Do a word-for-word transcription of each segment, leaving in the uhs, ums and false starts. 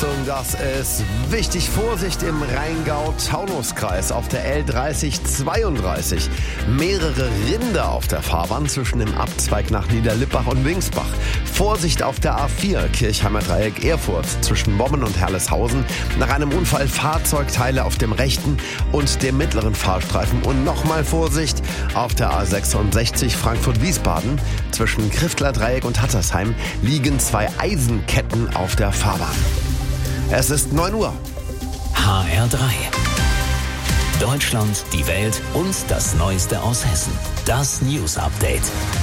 Achtung, das ist wichtig. Vorsicht im Rheingau-Taunus-Kreis auf der L dreißig zweiunddreißig. Mehrere Rinder auf der Fahrbahn zwischen dem Abzweig nach Niederlippach und Wingsbach. Vorsicht auf der A vier Kirchheimer Dreieck Erfurt zwischen Bommen und Herleshausen. Nach einem Unfall Fahrzeugteile auf dem rechten und dem mittleren Fahrstreifen. Und nochmal Vorsicht auf der A sechsundsechzig Frankfurt-Wiesbaden. Zwischen Kriftler Dreieck und Hattersheim liegen zwei Eisenketten auf der Fahrbahn. Es ist neun Uhr. H R drei. Deutschland, die Welt und das Neueste aus Hessen. Das News Update.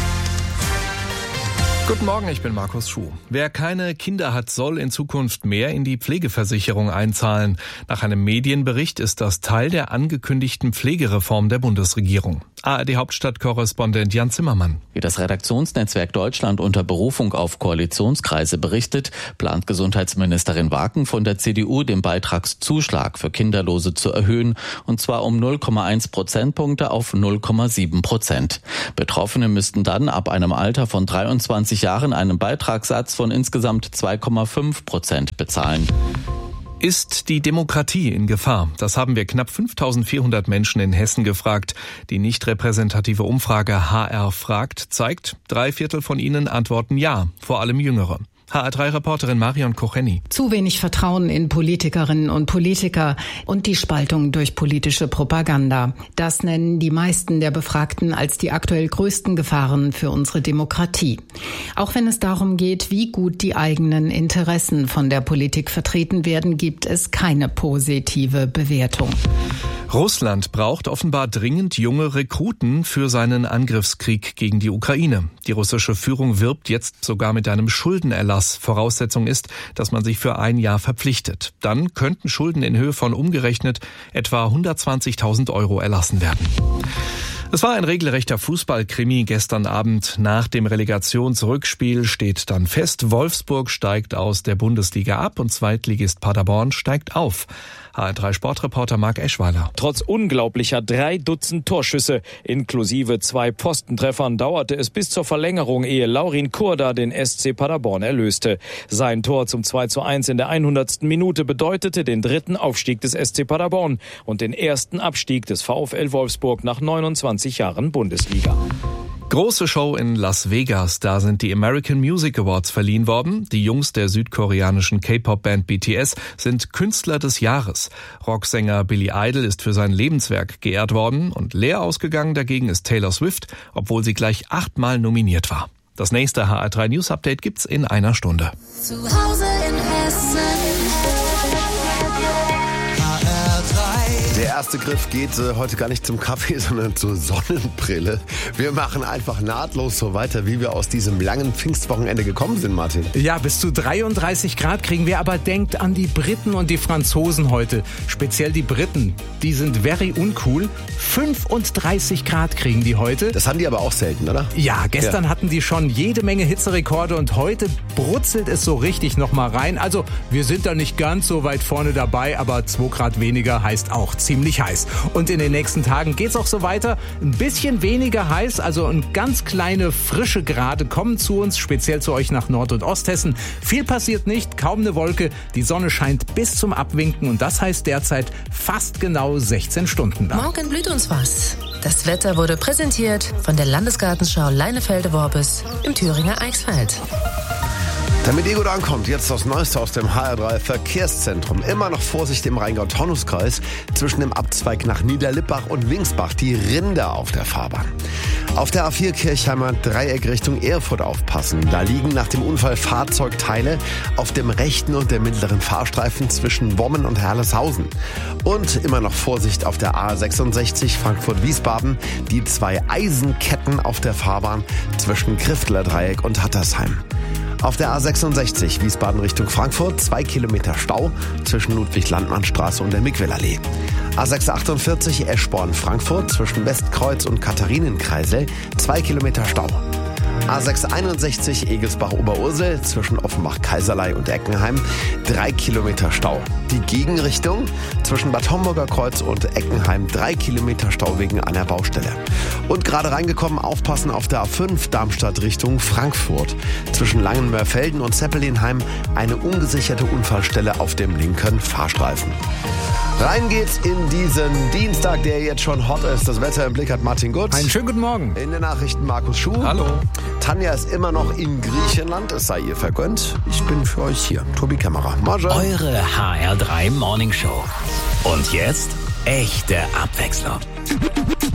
Guten Morgen, ich bin Markus Schuh. Wer keine Kinder hat, soll in Zukunft mehr in die Pflegeversicherung einzahlen. Nach einem Medienbericht ist das Teil der angekündigten Pflegereform der Bundesregierung. A R D-Hauptstadtkorrespondent Jan Zimmermann. Wie das Redaktionsnetzwerk Deutschland unter Berufung auf Koalitionskreise berichtet, plant Gesundheitsministerin Waken von der C D U den Beitragszuschlag für Kinderlose zu erhöhen, und zwar um null Komma eins Prozentpunkte auf null Komma sieben Prozent. Betroffene müssten dann ab einem Alter von dreiundzwanzig Jahren einen Beitragssatz von insgesamt zwei Komma fünf Prozent bezahlen. Ist die Demokratie in Gefahr? Das haben wir knapp fünftausendvierhundert Menschen in Hessen gefragt. Die nicht repräsentative Umfrage H R fragt zeigt, drei Viertel von ihnen antworten ja, vor allem Jüngere. H R drei Reporterin Marion Kocheni. Zu wenig Vertrauen in Politikerinnen und Politiker und die Spaltung durch politische Propaganda. Das nennen die meisten der Befragten als die aktuell größten Gefahren für unsere Demokratie. Auch wenn es darum geht, wie gut die eigenen Interessen von der Politik vertreten werden, gibt es keine positive Bewertung. Russland braucht offenbar dringend junge Rekruten für seinen Angriffskrieg gegen die Ukraine. Die russische Führung wirbt jetzt sogar mit einem Schuldenerlass. Voraussetzung ist, dass man sich für ein Jahr verpflichtet. Dann könnten Schulden in Höhe von umgerechnet etwa hundertzwanzigtausend Euro erlassen werden. Es war ein regelrechter Fußballkrimi gestern Abend. Nach dem Relegationsrückspiel steht dann fest, Wolfsburg steigt aus der Bundesliga ab und Zweitligist Paderborn steigt auf. H R drei Sportreporter Marc Eschweiler. Trotz unglaublicher drei Dutzend Torschüsse inklusive zwei Pfostentreffern dauerte es bis zur Verlängerung, ehe Laurin Kurda den S C Paderborn erlöste. Sein Tor zum zwei zu eins in der hundertsten Minute bedeutete den dritten Aufstieg des S C Paderborn und den ersten Abstieg des VfL Wolfsburg nach neunundzwanzig Jahren Bundesliga. Große Show in Las Vegas. Da sind die American Music Awards verliehen worden. Die Jungs der südkoreanischen K-Pop-Band B T S sind Künstler des Jahres. Rocksänger Billy Idol ist für sein Lebenswerk geehrt worden und leer ausgegangen dagegen ist Taylor Swift, obwohl sie gleich achtmal nominiert war. Das nächste H R drei News Update gibt's in einer Stunde. Zu Hause in Hessen. Der erste Griff geht äh, heute gar nicht zum Kaffee, sondern zur Sonnenbrille. Wir machen einfach nahtlos so weiter, wie wir aus diesem langen Pfingstwochenende gekommen sind, Martin. Ja, bis zu dreiunddreißig Grad kriegen wir, aber denkt an die Briten und die Franzosen heute. Speziell die Briten, die sind very uncool. fünfunddreißig Grad kriegen die heute. Das haben die aber auch selten, oder? Ja, gestern ja. hatten die schon jede Menge Hitzerekorde und heute brutzelt es so richtig nochmal rein. Also wir sind da nicht ganz so weit vorne dabei, aber zwei Grad weniger heißt auch ziemlich heiß. Und in den nächsten Tagen geht's auch so weiter. Ein bisschen weniger heiß, also ein ganz kleine frische Grade kommen zu uns, speziell zu euch nach Nord- und Osthessen. Viel passiert nicht, kaum eine Wolke. Die Sonne scheint bis zum Abwinken und das heißt derzeit fast genau sechzehn Stunden lang. Morgen blüht uns was. Das Wetter wurde präsentiert von der Landesgartenschau Leinefelde-Worbis im Thüringer Eichsfeld. Damit ihr gut ankommt, jetzt das Neueste aus dem H R drei Verkehrszentrum. Immer noch Vorsicht im Rheingau-Taunus-Kreis zwischen dem Abzweig nach Niederlippach und Wingsbach. Die Rinder auf der Fahrbahn. Auf der A vier Kirchheimer Dreieck Richtung Erfurt aufpassen. Da liegen nach dem Unfall Fahrzeugteile auf dem rechten und dem mittleren Fahrstreifen zwischen Bommen und Herleshausen. Und immer noch Vorsicht auf der A sechsundsechzig Frankfurt-Wiesbaden. Die zwei Eisenketten auf der Fahrbahn zwischen Kriftler Dreieck und Hattersheim. Auf der A sechsundsechzig Wiesbaden Richtung Frankfurt, zwei Kilometer Stau zwischen Ludwig-Landmann-Straße und der Miquelallee. A sechshundertachtundvierzig Eschborn Frankfurt zwischen Westkreuz und Katharinenkreisel, zwei Kilometer Stau. A sechs einundsechzig Egelsbach-Oberursel zwischen Offenbach-Kaiserlei und Eckenheim. Drei Kilometer Stau. Die Gegenrichtung zwischen Bad Homburger Kreuz und Eckenheim. Drei Kilometer Stau wegen einer Baustelle. Und gerade reingekommen, aufpassen auf der A fünf Darmstadt Richtung Frankfurt. Zwischen Langenmörfelden und Zeppelinheim eine ungesicherte Unfallstelle auf dem linken Fahrstreifen. Rein geht's in diesen Dienstag, der jetzt schon hot ist. Das Wetter im Blick hat Martin Gutz. Einen schönen guten Morgen. In den Nachrichten Markus Schuh. Hallo. Tanja ist immer noch in Griechenland. Es sei ihr vergönnt. Ich bin für euch hier. Tobi Kämmerer. Marja. Eure H R drei Morning Show. Und jetzt echte Abwechslung.